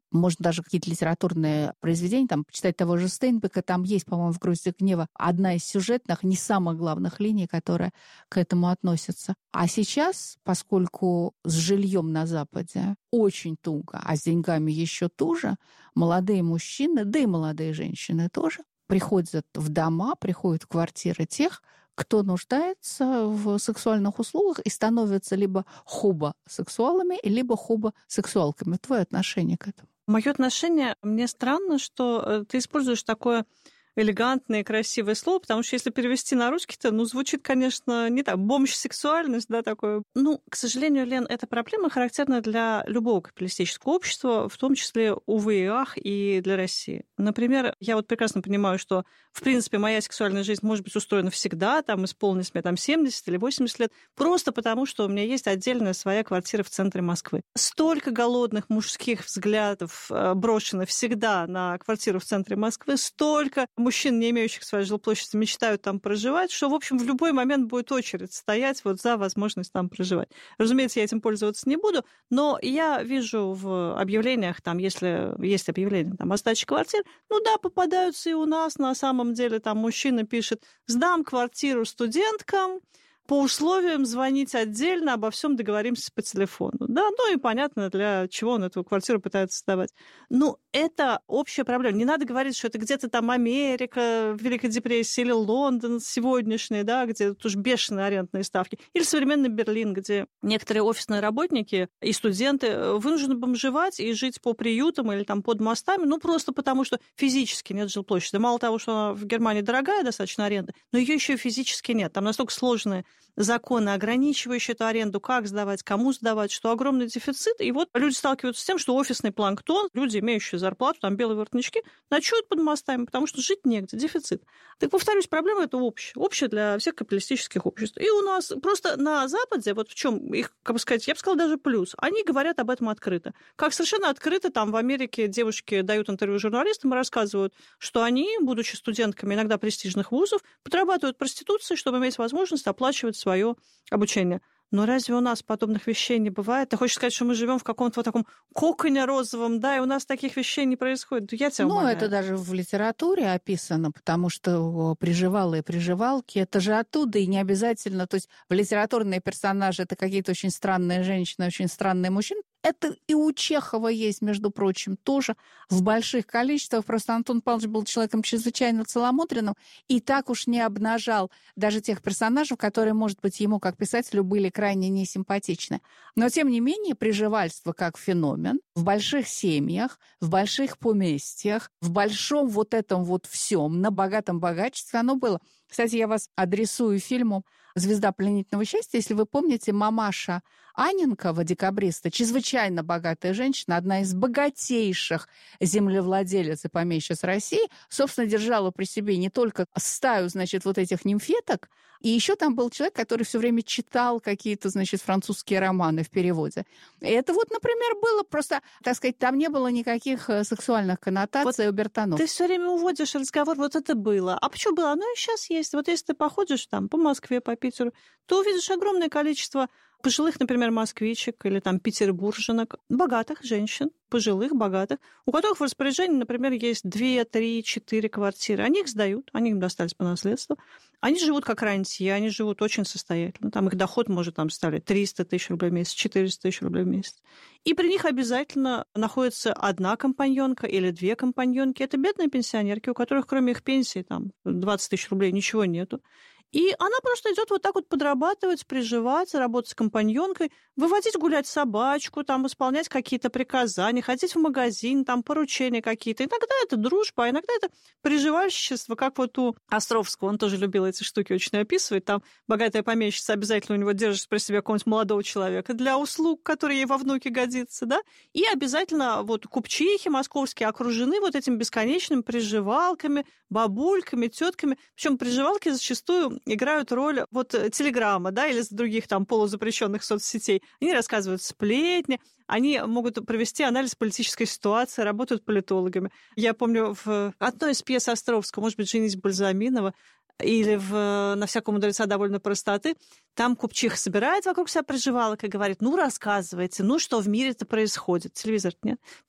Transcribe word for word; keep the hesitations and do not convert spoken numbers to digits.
Можно даже какие-то литературные произведения, там, почитать того же Стейнбека, там есть, по-моему, в «Грусти гнева» одна из сюжетных, не самых главных линий, которая к этому относится. А сейчас, поскольку с жильем на Западе очень туго, а с деньгами еще туже, молодые мужчины, да и молодые женщины тоже, приходят в дома, приходят в квартиры тех, кто нуждается в сексуальных услугах и становятся либо хобосексуалами, либо хобосексуалками. Твое отношение к этому? Мое отношение, мне странно, что ты используешь такое элегантное и красивое слово, потому что если перевести на русский-то, ну, звучит, конечно, не так. Бомж-сексуальность, да, такое. Ну, к сожалению, Лен, эта проблема характерна для любого капиталистического общества, в том числе, увы и ах, и для России. Например, я вот прекрасно понимаю, что, в принципе, моя сексуальная жизнь может быть устроена всегда, там, исполнилось мне там семьдесят или восемьдесят лет, просто потому, что у меня есть отдельная своя квартира в центре Москвы. Столько голодных мужских взглядов брошено всегда на квартиру в центре Москвы, столько мужчин, не имеющих своей жилплощади, мечтают там проживать, что, в общем, в любой момент будет очередь стоять вот за возможность там проживать. Разумеется, я этим пользоваться не буду, но я вижу в объявлениях, там, если есть объявление там, о сдаче квартир, ну да, попадаются и у нас, на самом деле, там мужчина пишет: сдам квартиру студенткам, по условиям звонить отдельно, обо всем договоримся по телефону. Да, ну и понятно, для чего он эту квартиру пытается сдавать. Ну, это общая проблема. Не надо говорить, что это где-то там Америка, Великая депрессия, или Лондон сегодняшний, да, где тоже бешеные арендные ставки, или современный Берлин, где некоторые офисные работники и студенты вынуждены бомжевать и жить по приютам или там под мостами, ну, просто потому что физически нет жилплощади. Мало того, что она в Германии дорогая достаточно аренда, но ее еще и физически нет. Там настолько сложные законы, ограничивающие эту аренду, как сдавать, кому сдавать, что огромный дефицит. И вот люди сталкиваются с тем, что офисный планктон, люди, имеющие зарплату, там белые воротнички, ночуют под мостами, потому что жить негде, дефицит. Так, повторюсь, проблема это общая, общая для всех капиталистических обществ. И у нас просто на Западе, вот в чем их, как бы сказать, я бы сказала, даже плюс, они говорят об этом открыто. Как совершенно открыто там в Америке девушки дают интервью журналистам и рассказывают, что они, будучи студентками иногда престижных вузов, подрабатывают проституцией, чтобы иметь возможность оплачивать свое обучение. Но разве у нас подобных вещей не бывает? Ты хочешь сказать, что мы живем в каком-то вот таком коконе розовом, да, и у нас таких вещей не происходит? Я тебя умоляю. Ну, это даже в литературе описано, потому что приживалые приживалки, это же оттуда, и не обязательно, то есть в литературные персонажи это какие-то очень странные женщины, очень странные мужчины. Это и у Чехова есть, между прочим, тоже в больших количествах. Просто Антон Павлович был человеком чрезвычайно целомудренным и так уж не обнажал даже тех персонажей, которые, может быть, ему, как писателю, были крайне несимпатичны. Но, тем не менее, приживальство как феномен в больших семьях, в больших поместьях, в большом вот этом вот всем, на богатом богачестве оно было. Кстати, я вас адресую фильму «Звезда пленительного счастья». Если вы помните, мамаша Анненкова, декабриста, чрезвычайно богатая женщина, одна из богатейших землевладелец и помещиц России, собственно, держала при себе не только стаю, значит, вот этих нимфеток, и еще там был человек, который все время читал какие-то, значит, французские романы в переводе. И это вот, например, было просто, так сказать, там не было никаких сексуальных коннотаций вот у Бертонов. Ты все время уводишь разговор, вот это было. А почему было? Оно и сейчас есть. Вот если ты походишь там по Москве, по Питеру, то увидишь огромное количество пожилых, например, москвичек или там петербурженок, богатых женщин, пожилых, богатых, у которых в распоряжении, например, есть две, три, четыре квартиры. Они их сдают, они им достались по наследству. Они живут как рантье, они живут очень состоятельно. Там их доход может там составлять триста тысяч рублей в месяц, четыреста тысяч рублей в месяц. И при них обязательно находится одна компаньонка или две компаньонки. Это бедные пенсионерки, у которых кроме их пенсии там двадцать тысяч рублей ничего нету. И она просто идет вот так вот подрабатывать, приживать, работать с компаньонкой, выводить гулять собачку, там, исполнять какие-то приказания, ходить в магазин, там, поручения какие-то. Иногда это дружба, а иногда это приживальщичество, как вот у Островского. Он тоже любил эти штуки очень описывать. Там богатая помещица обязательно у него держит при себе какого-нибудь молодого человека для услуг, который ей во внуке годится, да? И обязательно вот купчихи московские окружены вот этими бесконечными приживалками, бабульками, тетками. Причем приживалки зачастую играют роль вот Телеграма, да, или других там полузапрещенных соцсетей. Они рассказывают сплетни, они могут провести анализ политической ситуации, работают политологами. Я помню в одной из пьес Островского, может быть, «Женись Бальзаминова», или в «На всякого мудреца довольно простоты», там купчиха собирает вокруг себя приживалок и говорит: ну, рассказывайте, ну, что в мире-то происходит. Телевизор нет.